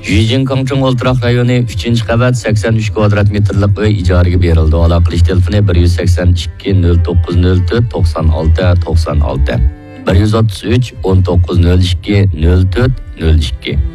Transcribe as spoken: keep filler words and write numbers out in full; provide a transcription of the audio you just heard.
Jijin Kangchong Oltraq rayoni uchinchi qavat sakson uch kvadrat metrlik uy ijaraga berildi. Aloqalish telefoni bir yuz sakson ikki nol to'qqiz nol to'rt to'qson olti to'qson olti bir yuz o'ttiz uch o'n to'qqiz nol ikki nol to'rt nol ikki.